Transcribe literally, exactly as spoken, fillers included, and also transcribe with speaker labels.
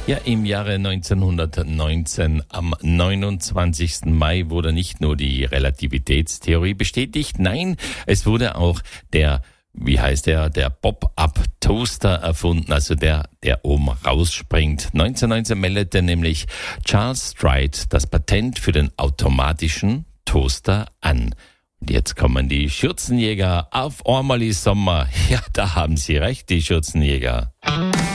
Speaker 1: Ja, im Jahre neunzehnhundertneunzehn, am neunundzwanzigsten Mai, wurde nicht nur die Relativitätstheorie bestätigt, nein, es wurde auch der, wie heißt der, der Pop-Up-Toaster erfunden, also der, der oben rausspringt. neunzehnhundertneunzehn meldete nämlich Charles Stride das Patent für den automatischen Toaster an. Und jetzt kommen die Schürzenjäger auf einmal im Sommer. Ja, da haben Sie recht, die Schürzenjäger.